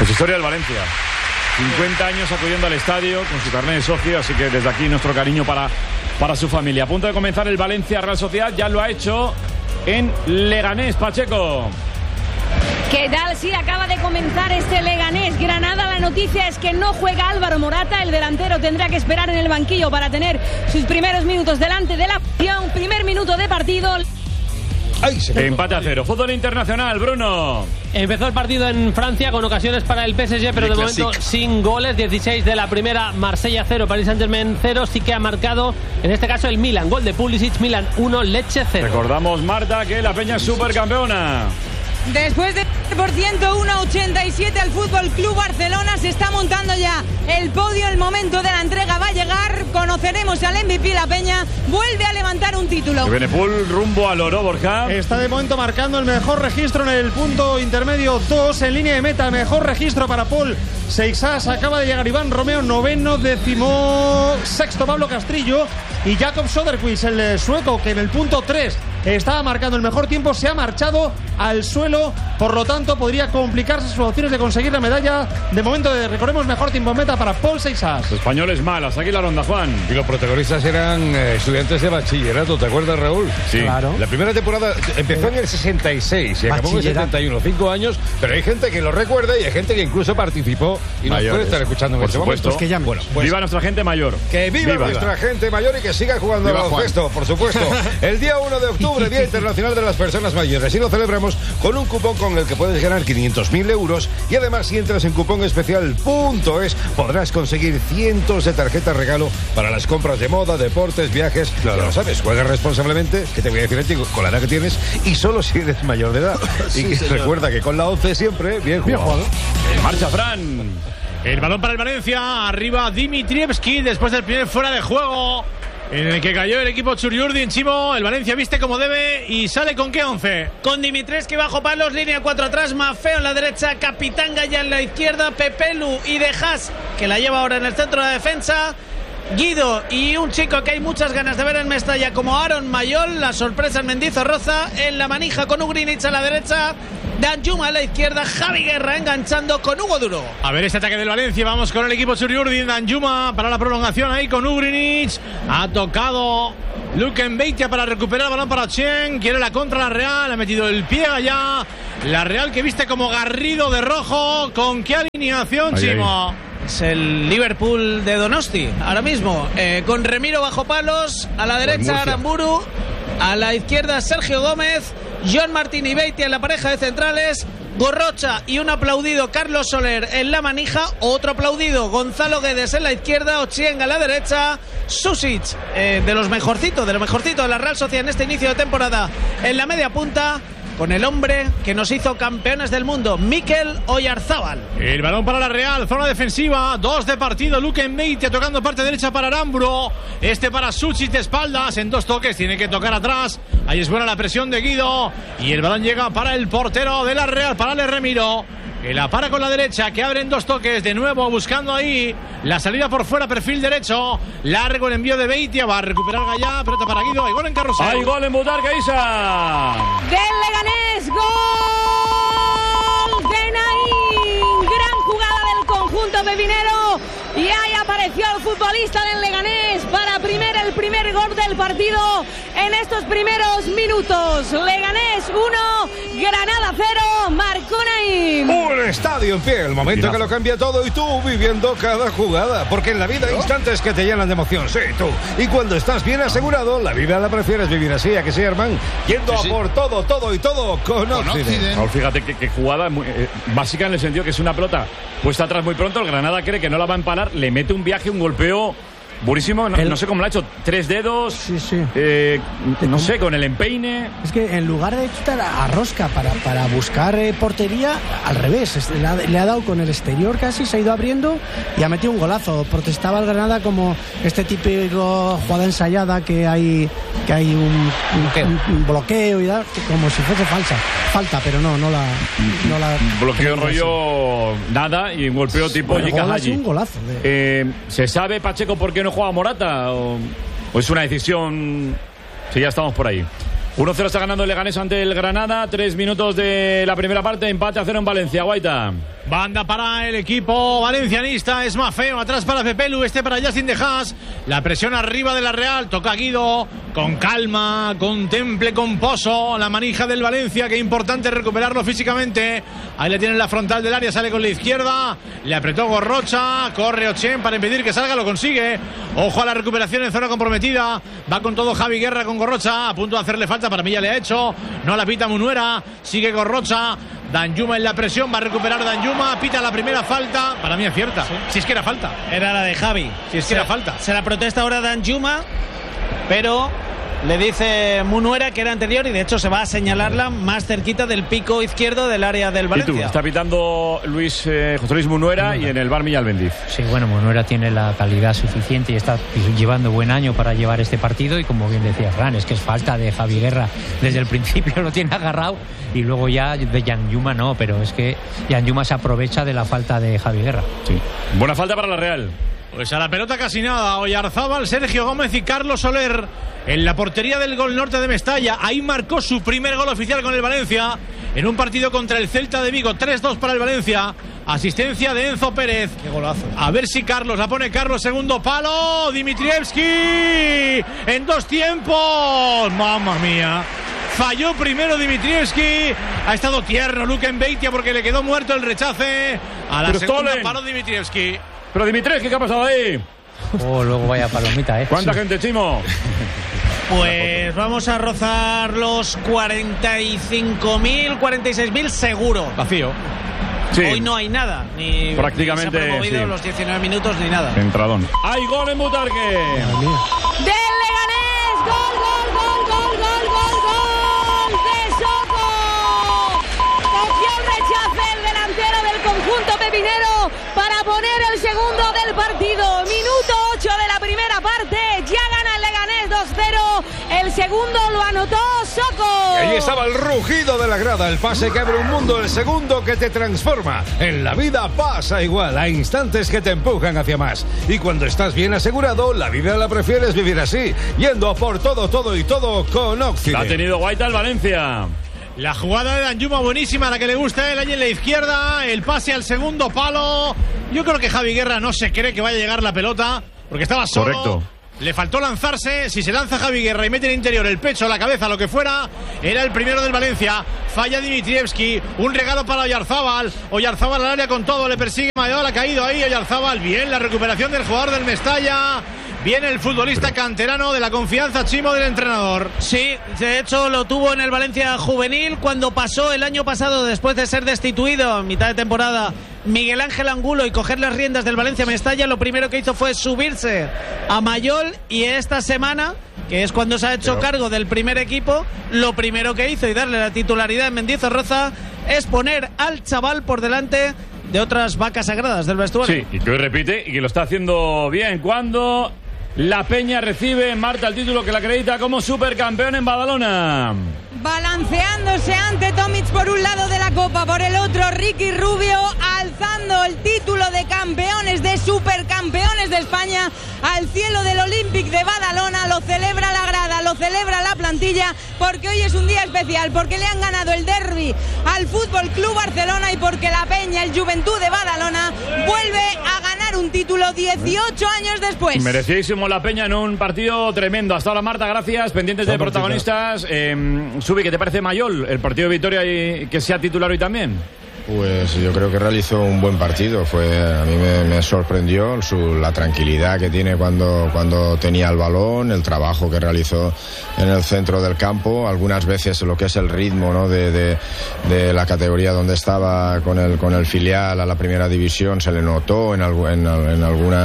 Pues historia del Valencia. 50 años acudiendo al estadio con su carnet de socio, así que desde aquí nuestro cariño para su familia. A punto de comenzar el Valencia Real Sociedad, ya lo ha hecho en Leganés. Pacheco. ¿Qué tal? Sí, acaba de comenzar este Leganés Granada. La noticia es que no juega Álvaro Morata. El delantero tendrá que esperar en el banquillo para tener sus primeros minutos delante de la acción. Primer minuto de partido. Empate a 0. Fútbol internacional, Bruno. Empezó el partido en Francia con ocasiones para el PSG, pero de momento sin goles. 16 de la primera, Marsella 0, Paris Saint-Germain 0. Sí que ha marcado, en este caso, el Milan. Gol de Pulisic, Milan 1, Lecce 0. Recordamos, Marta, que la Peña es supercampeona. Después de por 101-87 al Fútbol Club Barcelona, se está montando ya el podio. El momento de la entrega va a llegar. Conoceremos al MVP. La Peña vuelve a levantar un título. Benepul rumbo al oro, Borja. Está de momento marcando el mejor registro en el punto intermedio 2 en línea de meta. Mejor registro para Paul Seixas. Acaba de llegar Iván Romeo, noveno, 16º Pablo Castrillo y Jakob Soderquist, el sueco, que en el punto 3 estaba marcando el mejor tiempo, se ha marchado al suelo. Por lo tanto, podría complicarse sus opciones de conseguir la medalla. De momento, recordemos, mejor tiempo en meta para Paul Seixas. Los españoles malas. Aquí la ronda, Juan. Y los protagonistas eran estudiantes de bachillerato, ¿te acuerdas, Raúl? Sí. Claro. La primera temporada empezó en el 66 y acabó en el 71. 5 años, pero hay gente que lo recuerda y hay gente que incluso participó y nos puede estar escuchando en por este supuesto. momento. Que llamen. Bueno, pues, viva nuestra gente mayor. Que viva nuestra gente mayor y que siga jugando al baloncesto, por supuesto. El día 1 de octubre, Día Internacional de las Personas Mayores, y lo celebramos con un cupón con el que puedes ganar 500.000 euros y además, si entras en cuponespecial.es, podrás conseguir cientos de tarjetas regalo para las compras de moda, deportes, viajes. Claro. Ya lo sabes, juega responsablemente, que te voy a decir, chico, con la edad que tienes y solo si eres mayor de edad. Sí, y recuerda que con la 11 siempre bien jugado. En marcha, Fran. El balón para el Valencia, arriba Dimitrievski después del primer fuera de juego en el que cayó el equipo Txuriurdin. Chimo, el Valencia viste como debe y sale con qué 11. Con Dimitrievski bajo palos, línea 4 atrás, Maffeo en la derecha, Capitán Gaya en la izquierda, Pepelu y De Haas, que la lleva ahora en el centro de la defensa, Guido y un chico que hay muchas ganas de ver en Mestalla como Aaron Mayol, la sorpresa en Mendizorroza, en la manija con Ugrinic a la derecha, Danjuma a la izquierda, Javi Guerra enganchando con Hugo Duro. A ver este ataque del Valencia, vamos con el equipo Txuriurdin. Danjuma para la prolongación ahí con Ugrinic, ha tocado Luken Beitia para recuperar el balón para Chen, quiere la contra la Real, ha metido el pie allá, la Real que viste como Garrido de rojo. ¿Con qué alineación, Chimo? Es el Liverpool de Donosti ahora mismo, con Remiro bajo palos, a la derecha Aramburu, a la izquierda Sergio Gómez, John Martín y Beitia en la pareja de centrales, Gorrocha y un aplaudido Carlos Soler en la manija, otro aplaudido Gonzalo Guedes en la izquierda, Ochienga en la derecha, Susic, de lo mejorcito de la Real Sociedad en este inicio de temporada, en la media punta, con el hombre que nos hizo campeones del mundo, Mikel Oyarzábal. El balón para la Real, zona defensiva, 2 de partido, Luken Beitia tocando parte derecha para Aramburu, este para Susic de espaldas, en 2 toques, tiene que tocar atrás, ahí es buena la presión de Guido, y el balón llega para el portero de la Real, para Ale Remiro, que la para con la derecha, que abre en 2 toques, de nuevo buscando ahí la salida por fuera, perfil derecho, largo el envío de Beitia, va a recuperar Gallá, pelota para Guido, hay gol en Carrusel. Hay gol en Butarque, Isa. Del Leganés, gol de Naín. Gran jugada del conjunto pepinero y ahí apareció el futbolista del Leganés para el primer gol del partido en estos primeros minutos. Leganés 1, Granada 0, marcó Naín. Un estadio en pie, el momento que lo cambia todo y tú viviendo cada jugada, porque en la vida hay instantes que te llenan de emoción, sí, tú. Y cuando estás bien asegurado, la vida la prefieres vivir así, ¿a que sí, Herman? Yendo a por todo con Occident. Ahora, fíjate que jugada muy, básica en el sentido que es una pelota puesta atrás muy pronto, el Granada cree que no la va a empalar, le mete un viaje, un golpeo buenísimo, no sé cómo lo ha hecho, 3 dedos, no sé, con el empeine. Es que en lugar de chutar a rosca para buscar portería, al revés, le ha dado con el exterior casi, se ha ido abriendo y ha metido un golazo. Protestaba el Granada como este típico jugada ensayada que hay un bloqueo y tal, como si fuese falta, pero no la bloqueo rollo nada y un golpeo tipo Yika Haji. Un golazo. ¿Se sabe, Pacheco, por qué no juega Morata? ¿O es una decisión? Sí, ya estamos por ahí. 1-0 está ganando el Leganés ante el Granada. 3 minutos de la primera parte. Empate a 0 en Valencia. Guaita. Banda para el equipo valencianista, es Mafeo, atrás para Pepelu, para Justin de Haas. La presión arriba de la Real, toca Guido, con calma, con temple, con pozo, la manija del Valencia, que importante recuperarlo físicamente. Ahí le tienen la frontal del área, sale con la izquierda, le apretó Gorrocha, corre Ochen para impedir que salga, lo consigue. Ojo a la recuperación en zona comprometida, va con todo Javi Guerra con Gorrocha, a punto de hacerle falta, para mí ya le ha hecho, no la pita Munuera, sigue Gorrocha. Danjuma en la presión, va a recuperar Danjuma, pita la primera falta, para mí es cierta, ¿sí? Si es que era falta. Era la de Javi. Si es que era falta. Se la protesta ahora Danjuma, pero le dice Munuera que era anterior y de hecho se va a señalarla más cerquita del pico izquierdo del área del Valencia. Está pitando José Luis Munuera y en el bar Millán Bendiz. Sí, bueno, Munuera tiene la calidad suficiente y está llevando buen año para llevar este partido y como bien decía Fran, es que es falta de Javi Guerra. Desde el principio lo tiene agarrado y luego ya de Danjuma no, pero es que Danjuma se aprovecha de la falta de Javi Guerra. Sí. Buena falta para la Real. Pues a la pelota casi nada, Oyarzábal, Sergio Gómez y Carlos Soler en la portería del Gol Norte de Mestalla. Ahí marcó su primer gol oficial con el Valencia en un partido contra el Celta de Vigo. 3-2 para el Valencia. Asistencia de Enzo Pérez. Qué golazo. A ver si Carlos la pone. Carlos, segundo palo. Dimitrievski en 2 tiempos. Mamma mía. Falló primero Dimitrievski. Ha estado tierno Luquen Beitia porque le quedó muerto el rechace. A la segunda paró Dimitrievski. Pero Dimitrievski, ¿qué ha pasado ahí? Luego vaya palomita, ¿Cuánta gente, Chimo? Pues vamos a rozar los 45.000, 46.000 seguro. Vacío. Sí. Hoy no hay nada, ni prácticamente ni se ha promovido sí. los 19 minutos ni nada. Entradón. ¡Hay gol en Butarque! Del Leganés, gol, gol, gol, gol, gol, gol, gol de Soco. Cogió el rechace el delantero del conjunto pepinero para poner el segundo del partido. Minuto 8 de la primera parte, ya gana el Leganés 2-0. El segundo lo anotó Soco. Y ahí estaba el rugido de la grada, el pase que abre un mundo, el segundo que te transforma. En la vida pasa igual, hay instantes que te empujan hacia más. Y cuando estás bien asegurado, la vida la prefieres vivir así, yendo a por todo, todo y todo con Oxide. La ha tenido Guaita el Valencia. La jugada de Danjuma buenísima, la que le gusta a él, ahí en la izquierda, el pase al segundo palo. Yo creo que Javi Guerra no se cree que vaya a llegar la pelota, porque estaba solo. Correcto. Le faltó lanzarse. Si se lanza Javi Guerra y mete en el interior el pecho, la cabeza, lo que fuera, era el primero del Valencia. Falla Dimitrievski, un regalo para Oyarzábal. Oyarzábal al área con todo, le persigue Mayoral, ha caído ahí Oyarzábal. Bien, la recuperación del jugador del Mestalla. Viene el futbolista canterano de la confianza, Chimo, del entrenador. Sí, de hecho lo tuvo en el Valencia juvenil cuando pasó el año pasado, después de ser destituido en mitad de temporada, Miguel Ángel Angulo, y coger las riendas del Valencia Mestalla. Lo primero que hizo fue subirse a Mayol, y esta semana, que es cuando se ha hecho cargo del primer equipo, lo primero que hizo y darle la titularidad en Mendizorroza es poner al chaval por delante de otras vacas sagradas del vestuario. Sí, y que hoy repite y que lo está haciendo bien. Cuando la Peña recibe, Marta, el título que la acredita como supercampeón en Badalona. Balanceándose ante Tomic por un lado de la Copa, por el otro Ricky Rubio, alzando el título de campeones, de supercampeones de España al cielo del Olympic de Badalona. Lo celebra la grada, lo celebra la plantilla, porque hoy es un día especial, porque le han ganado el derbi al Fútbol Club Barcelona y porque la Peña, el Juventud de Badalona, vuelve a ganar un título 18 años después. Merecidísimo la Peña en un partido tremendo. Hasta ahora, Marta, gracias. Pendientes de protagonistas. Subi, ¿qué te parece Mayol, el partido de Vitoria, y que sea titular hoy también? Pues yo creo que realizó un buen partido. A mí me sorprendió la tranquilidad que tiene cuando tenía el balón, el trabajo que realizó en el centro del campo, algunas veces lo que es el ritmo, ¿no?, de la categoría donde estaba con el filial a la primera división, se le notó en alguna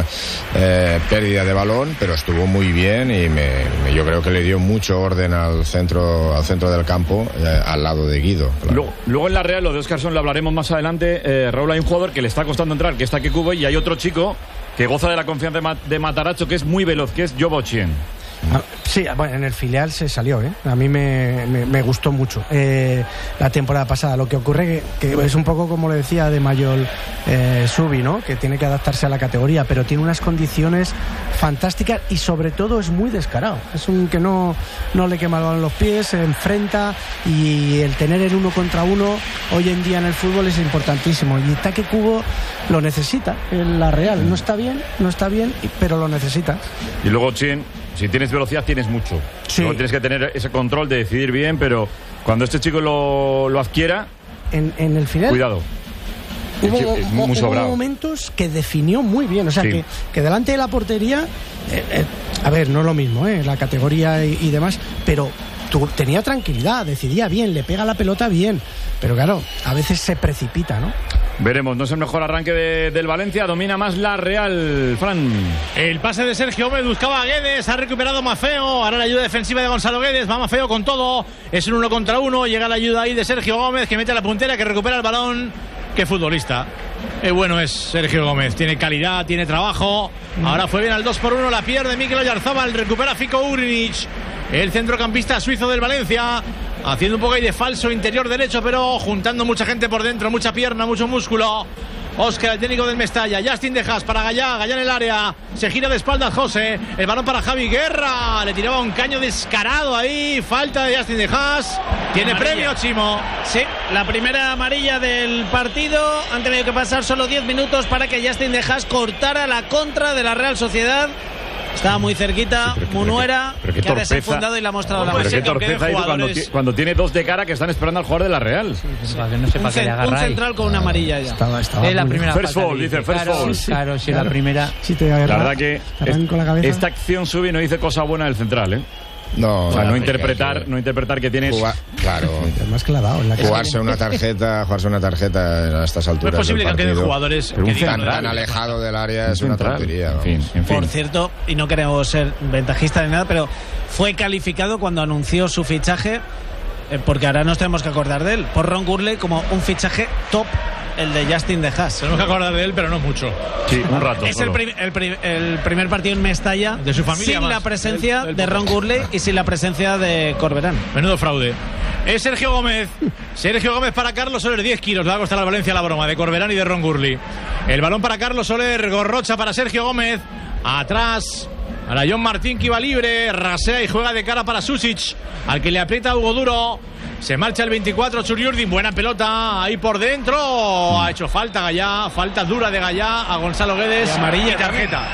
pérdida de balón, pero estuvo muy bien y yo creo que le dio mucho orden al centro del campo, al lado de Guido. Claro. Luego en la Real, lo de Óscarson lo hablaremos más adelante. Raúl, hay un jugador que le está costando entrar, que está Kekubo, y hay otro chico que goza de la confianza de Mataracho, que es muy veloz, que es Jobochien. Sí, bueno, en el filial se salió, ¿eh? A mí me gustó mucho la temporada pasada. Lo que ocurre que es un poco como le decía de Mayol Subi, ¿no? Que tiene que adaptarse a la categoría, pero tiene unas condiciones fantásticas y sobre todo es muy descarado. Es un que no le quema el balón los pies, se enfrenta, y el tener el 1 contra 1 hoy en día en el fútbol es importantísimo, y Taque Kubo lo necesita en la Real. No está bien, pero lo necesita. Y luego, Chen, si tienes velocidad tienes mucho. Sí. Luego tienes que tener ese control de decidir bien, pero cuando este chico lo adquiera, en el final, cuidado. Hubo momentos que definió muy bien, o sea, sí, que delante de la portería, a ver, no es lo mismo, la categoría y demás, pero tenía tranquilidad, decidía bien, le pega la pelota bien, pero claro, a veces se precipita, ¿no? Veremos, no es el mejor arranque del Valencia, domina más la Real, Fran. El pase de Sergio Gómez, buscaba a Guedes, ha recuperado Mafeo, ahora la ayuda defensiva de Gonzalo Guedes, va Mafeo con todo, es un 1 contra 1, llega la ayuda ahí de Sergio Gómez, que mete a la puntera, que recupera el balón. Qué futbolista. Bueno es Sergio Gómez, tiene calidad, tiene trabajo. Ahora fue bien al 2-1, la pierde Mikel Oyarzabal, recupera Fico Ugrinic, el centrocampista suizo del Valencia, haciendo un poco ahí de falso interior derecho, pero juntando mucha gente por dentro, mucha pierna, mucho músculo. Óscar, el técnico del Mestalla, Justin Dejas para Gallá en el área, se gira de espaldas José, el balón para Javi Guerra, le tiraba un caño descarado ahí, falta de Justin Dejas, tiene amarilla. Premio, Chimo. Sí, la primera amarilla del partido, han tenido que pasar solo 10 minutos para que Justin Dejas cortara la contra de la Real Sociedad. Estaba muy cerquita, sí, Munuera, que ha desenfundado y le ha mostrado la mano. Qué torpeza cuando tiene dos de cara que están esperando al jugador de la Real. Sí, para que no sepa que le agarra. Un central con una amarilla ya. Estaba la primera first fall, dice first fall. Claro, si la primera. Si te agarra, la verdad que esta acción Subi no dice cosa buena del central, ¿eh? No, o sea, no interpretar que tienes claro, más clavado en la jugarse una tarjeta a estas alturas. No es posible del que queden jugadores tan alejado del área, es una tontería. En fin. Por cierto, y no queremos ser ventajistas ni nada, pero fue calificado cuando anunció su fichaje, porque ahora nos tenemos que acordar de él, por Ron Gurley como un fichaje top. El de Justin Dejas. Tenemos que acordar de él, pero no mucho. Sí, un rato. Es el primer partido en Mestalla de su familia sin más. La presencia de Ron Gurley y sin la presencia de Corberán. Menudo fraude. Es Sergio Gómez. Sergio Gómez para Carlos Soler, 10 kilos. Le va a costar al Valencia la broma de Corberán y de Ron Gurley. El balón para Carlos Soler, Gorrocha para Sergio Gómez. Atrás. Ahora John Martín, que iba libre, rasea y juega de cara para Susic, al que le aprieta Hugo Duro. Se marcha el 24, Churiurdin, buena pelota ahí por dentro. Ha hecho falta Gallá, falta dura de Gallá a Gonzalo Guedes. Y amarilla y tarjeta.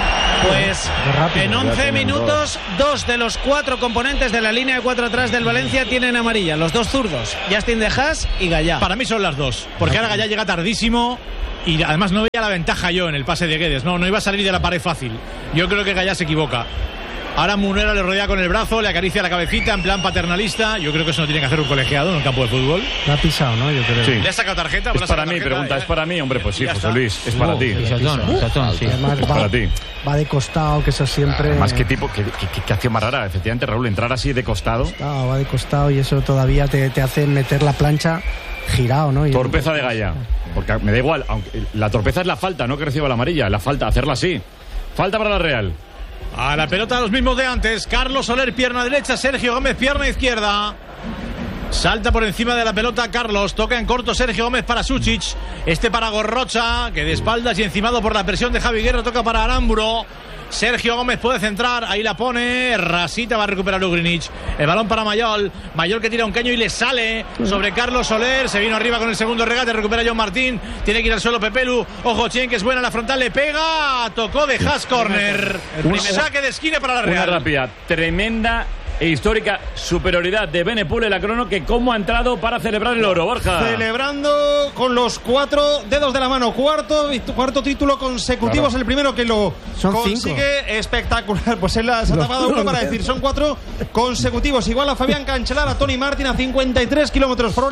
Pues en 11 minutos, 2 de los 4 componentes de la línea de 4 atrás del Valencia tienen amarilla. Los 2 zurdos, Justin Dejas y Gallá. Para mí son las 2, porque ahora Gallá llega tardísimo. Y además no veía la ventaja yo en el pase de Guedes. No iba a salir de la pared fácil. Yo creo que Gallá se equivoca. Ahora Munuera le rodea con el brazo, le acaricia la cabecita en plan paternalista. Yo creo que eso no tiene que hacer un colegiado en el campo de fútbol. La ha pisado, ¿no? Yo creo. Sí. ¿Le ha sacado tarjeta? Es para mí, pregunta. ¿Es para mí? Hombre, pues sí, José Luis. Es para ti. Pisotón, sí. Además, para ti. Va de costado, que eso siempre. Más que tipo, que acción más rara. Efectivamente, Raúl, entrar así de costado. Va de costado y eso todavía te hace meter la plancha girado, ¿no? Torpeza de Gallá. Porque me da igual, aunque la torpeza es la falta, no que reciba la amarilla, la falta, hacerla así. Falta para la Real. A la pelota los mismos de antes. Carlos Soler, pierna derecha, Sergio Gómez, pierna izquierda. Salta por encima de la pelota Carlos, toca en corto Sergio Gómez para Susic, este para Gorrocha, que de espaldas y encimado por la presión de Javi Guerra, toca para Aramburo. Sergio Gómez puede centrar, ahí la pone, Rasita va a recuperar Ugrinic, el balón para Mayol que tira un caño y le sale sobre Carlos Soler, se vino arriba con el segundo regate, recupera John Martín, tiene que ir al suelo Pepelu, ojo Chen, que es buena la frontal, le pega, tocó de Haas corner, un saque de esquina para la Real. Una rápida, tremenda e histórica superioridad de Benepul en la crono, que cómo ha entrado para celebrar el oro, Borja. Celebrando con los 4 dedos de la mano, cuarto título consecutivo, es el primero que lo consigue. 5. Espectacular, pues él se ha tapado uno para decir, son 4 consecutivos. Igual a Fabián Cancelar, a Tony Martin a 53 kilómetros por hora.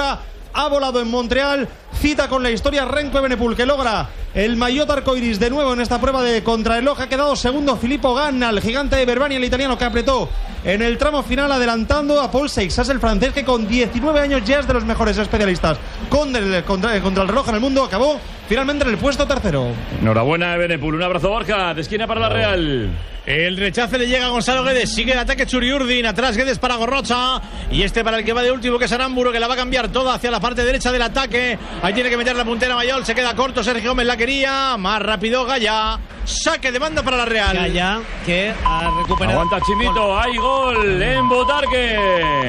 ha volado en Montreal. Cita con la historia Renko Evenepoel, que logra el maillot arcoiris de nuevo en esta prueba de contrarreloj. Ha quedado segundo Filippo Ganna, el gigante de Verbania, el italiano, que apretó en el tramo final, adelantando a Paul Seixas, el francés, que con 19 años ya es de los mejores especialistas contra el reloj en el mundo. Acabó finalmente en el puesto tercero. Enhorabuena, Evenepoel. Un abrazo, Borja. De esquina para la Real. El rechace le llega a Gonzalo Guedes. Sigue el ataque Churiurdin. Atrás Guedes para Gorrocha. Y este para el que va de último, que es Aramburu, que la va a cambiar toda hacia la parte derecha del ataque. Ahí tiene que meter la puntera Mayol. Se queda corto. Sergio Gómez la quería. Más rápido Gaya. Saque de banda para la Real. Gaya, que ha recuperado. Aguanta Chimito. Hay gol en Botarque.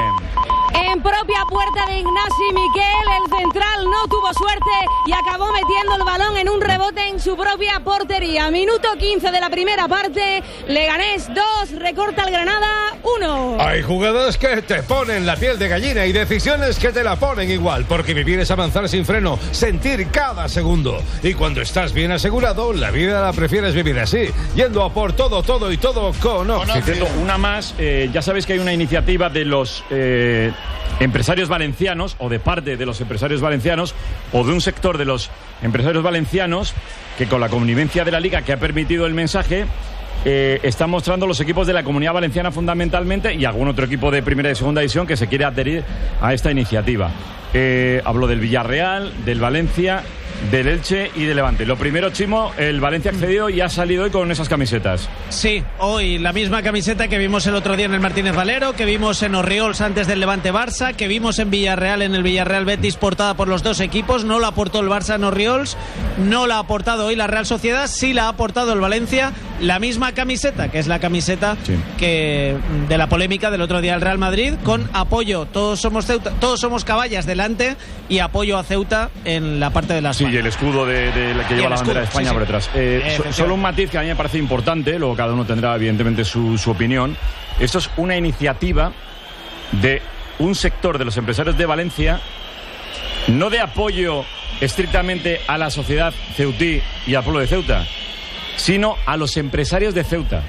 En propia puerta de Ignasi Miquel, el central no tuvo suerte y acabó metiendo el balón en un rebote en su propia portería. Minuto 15 de la primera parte. Leganés 2, recorta el Granada 1. Hay jugadas que te ponen la piel de gallina y decisiones que te la ponen igual, porque vivir es avanzar sin freno, sentir cada segundo. Y cuando estás bien asegurado, la vida la prefieres vivir así, yendo a por todo, todo y todo con Oxy. Una más, ya sabéis que hay una iniciativa de los empresarios valencianos, o de parte de los empresarios valencianos, o de un sector de los empresarios valencianos, que con la connivencia de la Liga, que ha permitido el mensaje, están mostrando los equipos de la Comunidad Valenciana fundamentalmente, y algún otro equipo de primera y segunda división que se quiere adherir a esta iniciativa. Hablo del Villarreal, del Valencia, del Elche y del Levante. Lo primero, Chimo, el Valencia ha accedido y ha salido hoy con esas camisetas. Sí, hoy la misma camiseta que vimos el otro día en el Martínez Valero, que vimos en Orriols antes del Levante Barça, que vimos en Villarreal en el Villarreal Betis, portada por los dos equipos. No la aportó el Barça en Orriols, no la ha aportado hoy la Real Sociedad, sí la ha aportado el Valencia. La misma camiseta, que es la camiseta que de la polémica del otro día del Real Madrid, con apoyo, todos somos Ceuta, todos somos Caballas delante, y apoyo a Ceuta en la parte de la espalda. Sí, y el escudo de la que lleva la bandera de España por detrás. Solo un matiz que a mí me parece importante, luego cada uno tendrá evidentemente su opinión. Esto es una iniciativa de un sector de los empresarios de Valencia, no de apoyo estrictamente a la sociedad ceutí y al pueblo de Ceuta, sino a los empresarios de Ceuta.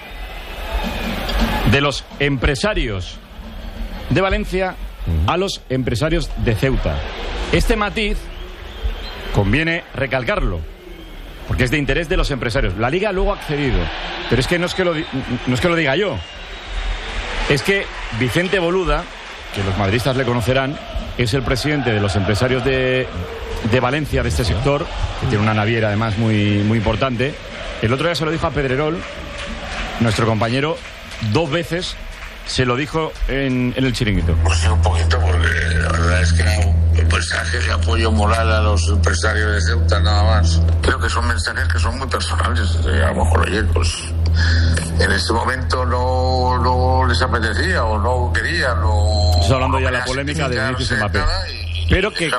De los empresarios de Valencia a los empresarios de Ceuta. Este matiz conviene recalcarlo, porque es de interés de los empresarios. La Liga luego ha accedido, pero es que no es que lo diga yo. Es que Vicente Boluda, que los madridistas le conocerán, es el presidente de los empresarios de Valencia, de este sector, que tiene una naviera además muy, muy importante. El otro día se lo dijo a Pedrerol, nuestro compañero, 2 veces se lo dijo en el chiringuito. Pues sí, un poquito, porque la verdad es que un mensaje de apoyo moral a los empresarios de Ceuta, nada más. Creo que son mensajes que son muy personales. A lo mejor, oye, pues en este momento no les apetecía o no querían. Estamos hablando ya de la polémica de Vinicius y Mbappé. Pero que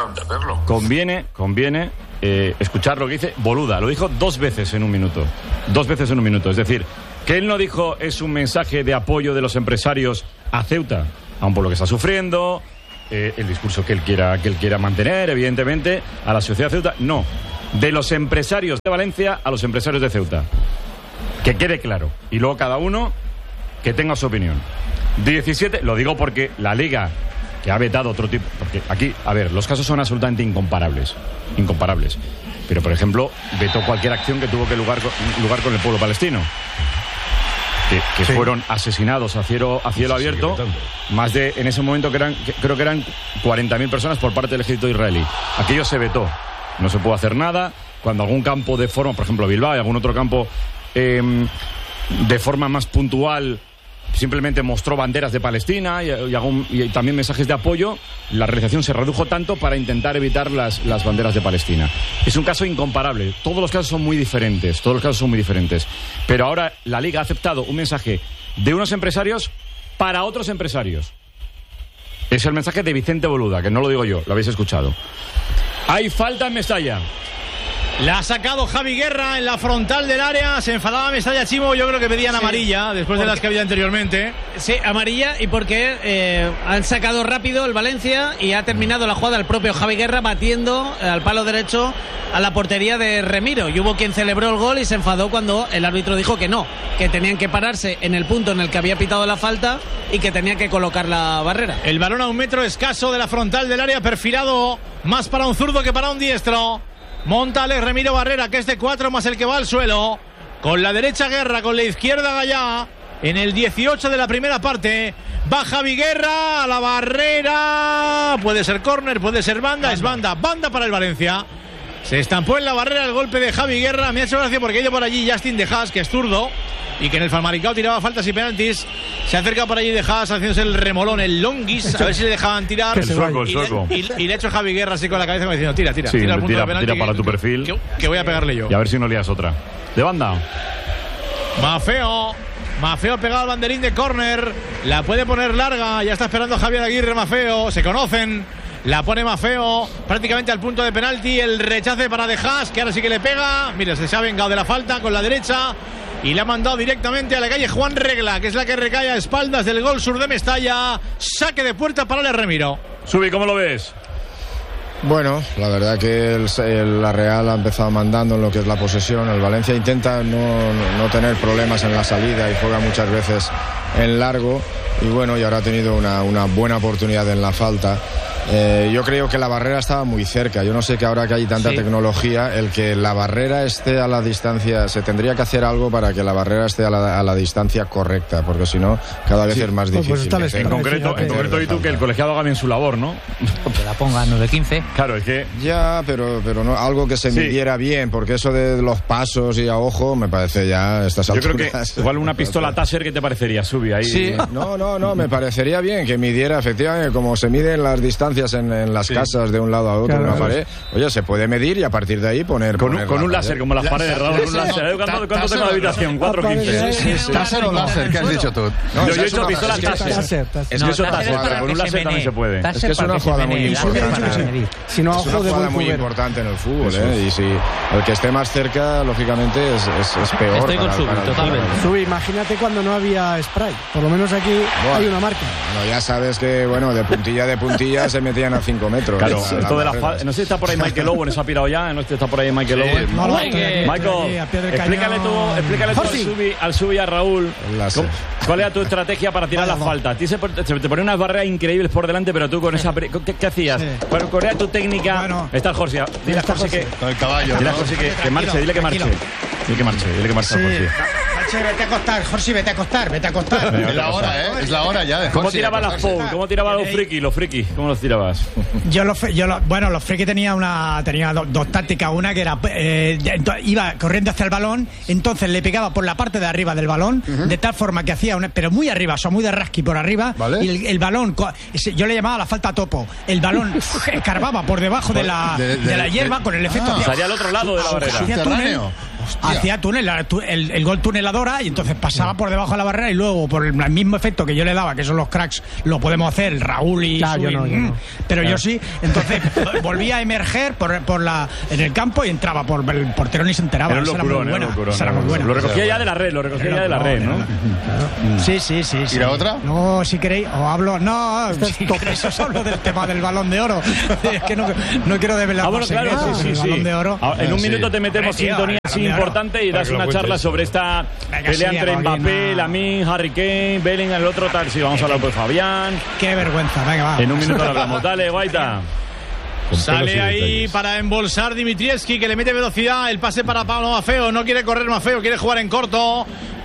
conviene escuchar lo que dice Boluda. Lo dijo 2 veces en un minuto. 2 veces en un minuto. Es decir, que él no dijo es un mensaje de apoyo de los empresarios a Ceuta, a un pueblo que está sufriendo, el discurso que él quiera mantener, evidentemente, a la sociedad de Ceuta. No, de los empresarios de Valencia a los empresarios de Ceuta. Que quede claro. Y luego cada uno que tenga su opinión. 17, lo digo porque la Liga, que ha vetado otro tipo, porque aquí, a ver, los casos son absolutamente incomparables. Pero, por ejemplo, vetó cualquier acción que tuvo que lugar con el pueblo palestino. Que fueron asesinados a cielo abierto, más de, en ese momento, creo que eran 40.000 personas por parte del ejército israelí. Aquello se vetó, no se pudo hacer nada. Cuando algún campo de forma, por ejemplo Bilbao y algún otro campo de forma más puntual simplemente mostró banderas de Palestina y también mensajes de apoyo, la realización se redujo tanto para intentar evitar las banderas de Palestina. Es un caso incomparable. Todos los casos son muy diferentes. Pero ahora la Liga ha aceptado un mensaje de unos empresarios para otros empresarios. Es el mensaje de Vicente Boluda, que no lo digo yo, lo habéis escuchado. Hay falta en Mestalla. La ha sacado Javi Guerra en la frontal del área. Se enfadaba Mestalla, Chimo. Yo creo que pedían amarilla después de las que había anteriormente. Sí, amarilla, y porque han sacado rápido el Valencia y ha terminado la jugada el propio Javi Guerra batiendo al palo derecho a la portería de Remiro. Y hubo quien celebró el gol y se enfadó cuando el árbitro dijo que no, que tenían que pararse en el punto en el que había pitado la falta y que tenían que colocar la barrera. El balón a 1 metro escaso de la frontal del área, perfilado más para un zurdo que para un diestro. Monta Alex Remiro Barrera, que es de 4 más el que va al suelo. Con la derecha Guerra, con la izquierda Gallá. En el 18 de la primera parte va Javi Guerra a la barrera. Puede ser córner, puede ser banda. Es banda para el Valencia. Se estampó en la barrera el golpe de Javi Guerra. Me ha hecho gracia porque ha ido por allí Justin De Haas, que es zurdo y que en el Famalicão tiraba faltas y penaltis. Se ha acercado por allí De Haas haciéndose el remolón, el longuis, a ver si le dejaban tirar. El sueco. Y le ha hecho Javi Guerra así con la cabeza como diciendo tira Sí, el punto de penalti, tira para tu perfil. Que voy a pegarle yo. Y a ver si no lías otra. De banda. Mafeo pegado al banderín de córner. La puede poner larga. Ya está esperando Javier Aguirre. Mafeo. Se conocen. La pone Mafeo prácticamente al punto de penalti. El rechace para De Haas, que ahora sí que le pega. Mira, se ha vengado de la falta con la derecha y le ha mandado directamente a la calle Juan Regla, que es la que recae a espaldas del gol sur de Mestalla. Saque de puerta para el Remiro. Subi, ¿cómo lo ves? Bueno, la verdad que la Real ha empezado mandando en lo que es la posesión. El Valencia intenta no tener problemas en la salida y juega muchas veces en largo. Y bueno, y ahora ha tenido una buena oportunidad en la falta. Yo creo que la barrera estaba muy cerca. Yo no sé que ahora que hay tanta tecnología, el que la barrera esté a la distancia, se tendría que hacer algo para que la barrera esté a la distancia correcta, porque si no, cada vez es más difícil. Pues en concreto, y tú, que el colegiado haga bien su labor, ¿no? Que la pongan 9-15. Claro, es que... Ya, pero no, algo que se midiera bien, porque eso de los pasos y a ojo, me parece ya estas alturas. Yo creo que igual una pistola Taser, ¿qué te parecería, Subi? Ahí... Sí, no, me parecería bien que midiera efectivamente como se miden las distancias en las casas de un lado a otro, claro, una pared. Oye, se puede medir y a partir de ahí poner con un láser, como las paredes, Raúl, un láser. ¿Cuánto tengo la habitación? 4-15. ¿Táser o láser? ¿Qué has dicho tú? Yo he dicho pistola Taser. Es que eso Taser, pero con un láser también se puede. Es que es una jugada muy importante. Si no, es una jugada muy importante en el fútbol, y si el que esté más cerca, lógicamente, es peor. Estoy con Subi, totalmente. Subi, imagínate cuando no había spray. Por lo menos aquí hay una marca. Bueno, ya sabes que, de puntilla se metían a 5 metros. Claro, esto de no sé si está por ahí Michael Owen, ¿se ha pirado ya? No sé si está por ahí Michael Owen. Michael, explícale tú al Subi y a Raúl cuál era tu estrategia para tirar la falta. Te ponen unas barreras increíbles por delante, pero tú con esa... ¿Qué hacías? Bueno, ¿cuál era tu técnica? Está el Jorge. Dile a Jorge que... Con el caballo. Dile a Jorge que marche, dile que marche. Dile que marche, Jorge. Vete a acostar, Jorge, vete a acostar. Es la hora, ¿eh? Es la hora ya de Jorge. ¿Cómo tirabas las foul? ¿Cómo tirabas los frikis? ¿Cómo los tirabas? Los frikis tenía dos tácticas. Una que era iba corriendo hacia el balón, entonces le pegaba por la parte de arriba del balón, de tal forma que hacía pero muy arriba, muy de rasqui por arriba, ¿vale? Y el balón, yo le llamaba la falta topo. El balón escarbaba por debajo de la hierba con el efecto. Salía al otro lado de la barrera. Hacía túnel, el gol tuneladora, y entonces pasaba por debajo de la barrera y luego por el mismo efecto que yo le daba, que son los cracks, lo podemos hacer Raúl y Subi, yo no. Pero yo sí, entonces volvía a emerger en el campo y entraba por el portero, ni se enteraba. Era muy buena. Lo recogía ya de la red, ¿no? Sí. ¿Y la otra? No, si queréis, os hablo. No, si queréis os hablo del tema del Balón de Oro. Es que no quiero develar más secretos. El Balón de Oro. En un minuto te metemos sintonía así importante y das una charla sobre esta pelea entre Mbappé, Lamine, Harry Kane, Bellingham, el otro tal. Sí, vamos a hablar por Fabián. Qué vergüenza, venga, va. En un minuto lo hablamos. Dale, Guaita. Sale ahí para embolsar Dimitrievski, que le mete velocidad. El pase para Pablo Mafeo. No quiere correr Mafeo, quiere jugar en corto.